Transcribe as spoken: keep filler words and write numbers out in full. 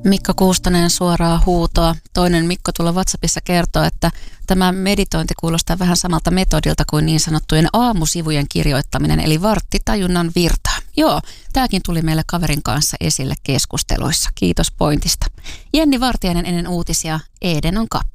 Mikko Kuustonen suoraa huutoa. Toinen Mikko tuolla WhatsAppissa kertoo, että tämä meditointi kuulostaa vähän samalta metodilta kuin niin sanottujen aamusivujen kirjoittaminen, eli varttitajunnan virtaa. Joo, tämäkin tuli meille kaverin kanssa esille keskusteluissa. Kiitos pointista. Jenni Vartiainen ennen uutisia. Eden on kappi.